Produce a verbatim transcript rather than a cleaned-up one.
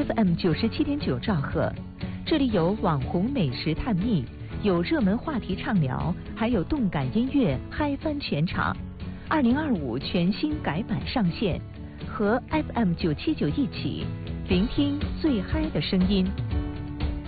F M 九十七点九兆赫，这里有网红美食探秘，有热门话题畅聊，还有动感音乐嗨翻全场。二零二五全新改版上线，和 F M 九七九一起聆听最嗨的声音。